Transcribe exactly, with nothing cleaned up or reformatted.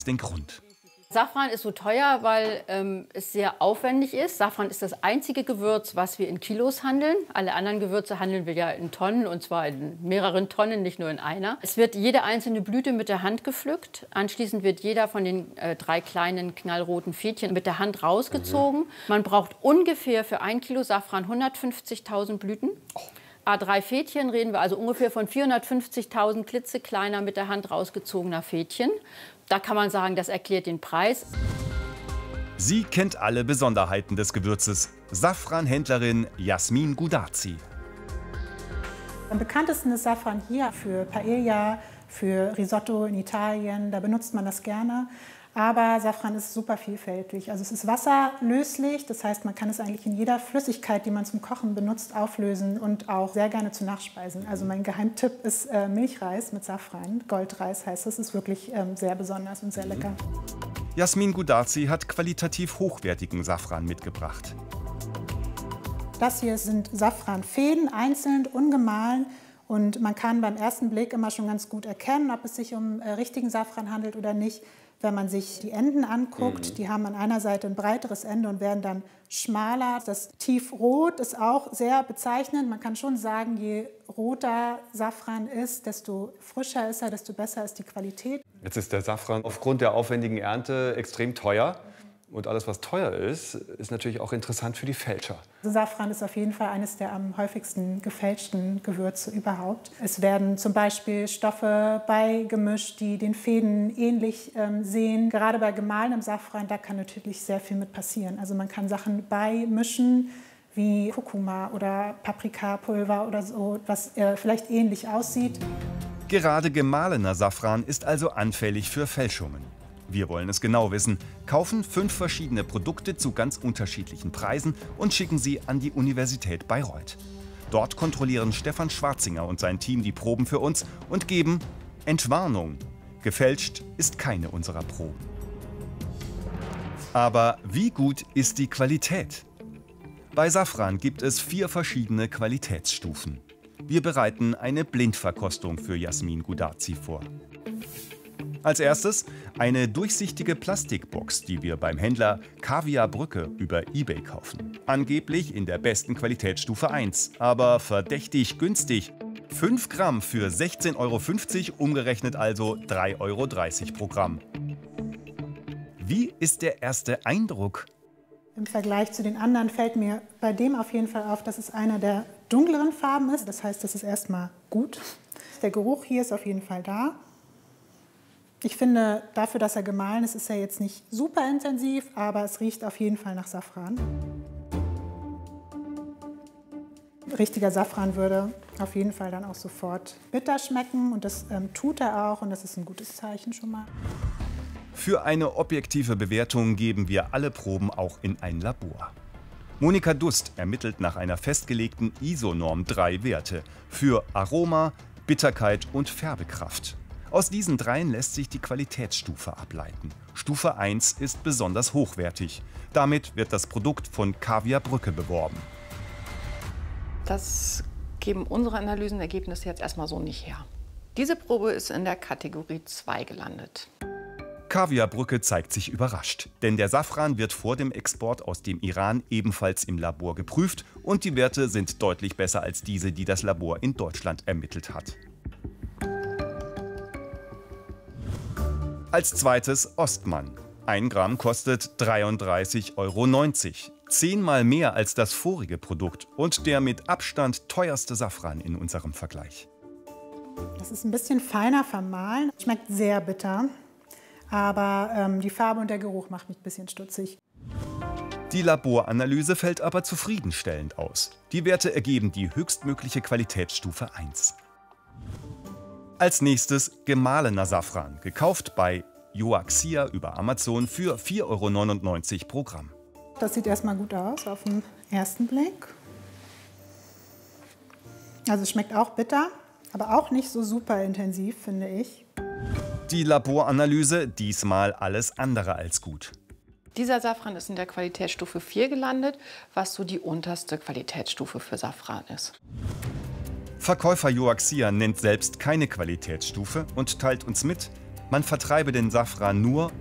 den Grund. Safran ist so teuer, weil ähm, es sehr aufwendig ist. Safran ist das einzige Gewürz, was wir in Kilos handeln. Alle anderen Gewürze handeln wir ja in Tonnen, und zwar in mehreren Tonnen, nicht nur in einer. Es wird jede einzelne Blüte mit der Hand gepflückt. Anschließend wird jeder von den äh, drei kleinen knallroten Fädchen mit der Hand rausgezogen. Mhm. Man braucht ungefähr für ein Kilo Safran hundertfünfzigtausend Blüten. Oh. A drei Fädchen reden wir also ungefähr von vierhundertfünfzigtausend klitzekleiner mit der Hand rausgezogener Fädchen. Da kann man sagen, das erklärt den Preis. Sie kennt alle Besonderheiten des Gewürzes. Safranhändlerin Jasmin Gudazi. Am bekanntesten ist Safran hier für Paella, für Risotto in Italien. Da benutzt man das gerne. Aber Safran ist super vielfältig. Also es ist wasserlöslich, das heißt, man kann es eigentlich in jeder Flüssigkeit, die man zum Kochen benutzt, auflösen und auch sehr gerne zu Nachspeisen. Also mein Geheimtipp ist äh, Milchreis mit Safran. Goldreis heißt das, ist wirklich ähm, sehr besonders und sehr lecker. Jasmin Gudazi hat qualitativ hochwertigen Safran mitgebracht. Das hier sind Safranfäden, einzeln, ungemahlen. Und man kann beim ersten Blick immer schon ganz gut erkennen, ob es sich um äh, richtigen Safran handelt oder nicht. Wenn man sich die Enden anguckt, mhm. die haben an einer Seite ein breiteres Ende und werden dann schmaler. Das Tiefrot ist auch sehr bezeichnend. Man kann schon sagen, je roter Safran ist, desto frischer ist er, desto besser ist die Qualität. Jetzt ist der Safran aufgrund der aufwendigen Ernte extrem teuer. Und alles, was teuer ist, ist natürlich auch interessant für die Fälscher. Safran ist auf jeden Fall eines der am häufigsten gefälschten Gewürze überhaupt. Es werden zum Beispiel Stoffe beigemischt, die den Fäden ähnlich ähm, sehen. Gerade bei gemahlenem Safran, da kann natürlich sehr viel mit passieren. Also man kann Sachen beimischen, wie Kurkuma oder Paprikapulver oder so, was äh, vielleicht ähnlich aussieht. Gerade gemahlener Safran ist also anfällig für Fälschungen. Wir wollen es genau wissen, kaufen fünf verschiedene Produkte zu ganz unterschiedlichen Preisen und schicken sie an die Universität Bayreuth. Dort kontrollieren Stefan Schwarzinger und sein Team die Proben für uns und geben Entwarnung. Gefälscht ist keine unserer Proben. Aber wie gut ist die Qualität? Bei Safran gibt es vier verschiedene Qualitätsstufen. Wir bereiten eine Blindverkostung für Jasmin Gudazi vor. Als erstes eine durchsichtige Plastikbox, die wir beim Händler Kaviar Brücke über eBay kaufen. Angeblich in der besten Qualitätsstufe eins, aber verdächtig günstig. fünf Gramm für sechzehn Euro fünfzig, umgerechnet also drei Euro dreißig pro Gramm. Wie ist der erste Eindruck? Im Vergleich zu den anderen fällt mir bei dem auf jeden Fall auf, dass es einer der dunkleren Farben ist. Das heißt, das ist erstmal gut. Der Geruch hier ist auf jeden Fall da. Ich finde, dafür, dass er gemahlen ist, ist er jetzt nicht super intensiv, aber es riecht auf jeden Fall nach Safran. Richtiger Safran würde auf jeden Fall dann auch sofort bitter schmecken und das ähm, tut er auch und das ist ein gutes Zeichen schon mal. Für eine objektive Bewertung geben wir alle Proben auch in ein Labor. Monika Dust ermittelt nach einer festgelegten I S O-Norm drei Werte für Aroma, Bitterkeit und Färbekraft. Aus diesen dreien lässt sich die Qualitätsstufe ableiten. Stufe eins ist besonders hochwertig. Damit wird das Produkt von Kaviar Brücke beworben. Das geben unsere Analysenergebnisse jetzt erstmal so nicht her. Diese Probe ist in der Kategorie zwei gelandet. Kaviar Brücke zeigt sich überrascht, denn der Safran wird vor dem Export aus dem Iran ebenfalls im Labor geprüft und die Werte sind deutlich besser als diese, die das Labor in Deutschland ermittelt hat. Als zweites Ostmann. Ein Gramm kostet dreiunddreißig Euro neunzig. Zehnmal mehr als das vorige Produkt und der mit Abstand teuerste Safran in unserem Vergleich. Das ist ein bisschen feiner vermahlen, schmeckt sehr bitter, aber ähm, die Farbe und der Geruch macht mich ein bisschen stutzig. Die Laboranalyse fällt aber zufriedenstellend aus. Die Werte ergeben die höchstmögliche Qualitätsstufe eins. Als nächstes gemahlener Safran, gekauft bei Joaxia über Amazon für vier Euro neunundneunzig pro Gramm. Das sieht erstmal gut aus auf den ersten Blick. Also es schmeckt auch bitter, aber auch nicht so super intensiv, finde ich. Die Laboranalyse diesmal alles andere als gut. Dieser Safran ist in der Qualitätsstufe vier gelandet, was so die unterste Qualitätsstufe für Safran ist. Verkäufer Joaxia nennt selbst keine Qualitätsstufe und teilt uns mit, Man vertreibe den Safran nur,